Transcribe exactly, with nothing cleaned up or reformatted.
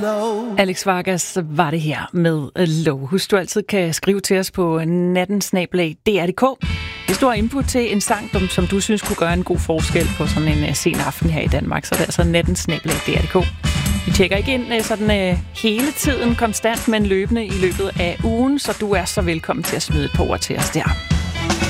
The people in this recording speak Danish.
low. Alex Vargas var det her med Low. Husk, du altid kan skrive til os på natten snabel-a d r punktum d k. Hvis du har input til en sang, som du synes kunne gøre en god forskel på sådan en sen aften her i Danmark, så er det altså natten snabel-a d r punktum d k. Vi tjekker ikke ind sådan uh, hele tiden, konstant, men løbende i løbet af ugen, så du er så velkommen til at smide et par ord til os der.